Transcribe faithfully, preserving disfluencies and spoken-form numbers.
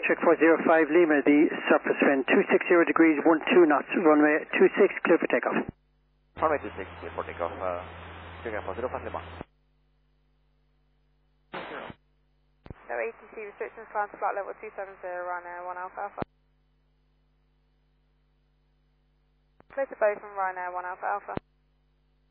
Check four zero five Lima, the surface wind two six zero degrees, one two knots, runway two six, clear for takeoff. Runway two six, clear for takeoff, uh, clear for zero five Lima. No A T C restrictions, climb to flight level two seven zero, Ryanair one Alpha Alpha. Clear to bow from Ryanair one Alpha Alpha.